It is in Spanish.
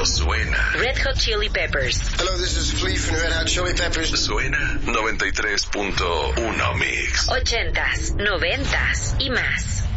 suena. Red Hot Chili Peppers. Hello, this is Flea from Red Hot Chili Peppers. Suena 93.1 Mix. 80s, 90s y más.